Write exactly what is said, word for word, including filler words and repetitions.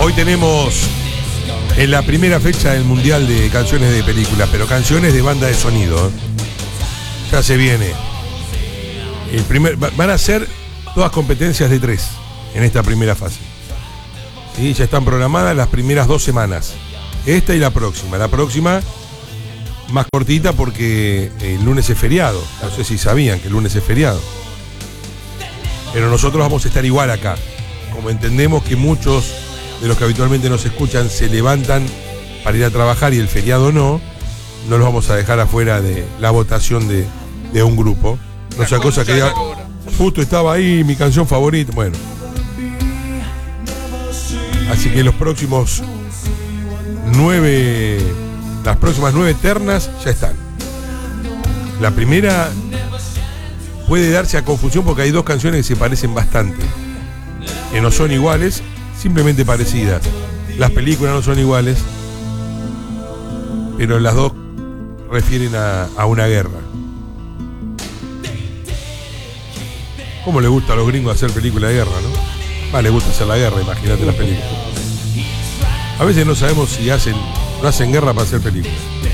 Hoy tenemos en la primera fecha del Mundial de Canciones de Película, pero canciones de banda de sonido, ¿eh? Ya se viene. El primer, van a ser todas competencias de tres en esta primera fase. ¿Sí? Ya están programadas las primeras dos semanas. Esta y la próxima. La próxima más cortita porque el lunes es feriado. No sé si sabían que el lunes es feriado. Pero nosotros vamos a estar igual acá. Como entendemos que muchos de los que habitualmente nos escuchan se levantan para ir a trabajar y el feriado no, no los vamos a dejar afuera de la votación de, de un grupo. No sea cosa que diga, justo estaba ahí mi canción favorita. Bueno. Así que los próximos nueve, las próximas nueve ternas ya están. La primera puede darse a confusión porque hay dos canciones que se parecen bastante, que no son iguales, simplemente parecidas. Las películas no son iguales, pero las dos refieren a, a una guerra. ¿Cómo le gusta a los gringos hacer películas de guerra, no? Más les gusta hacer la guerra, imagínate las películas. A veces no sabemos si hacen, no hacen guerra para hacer películas.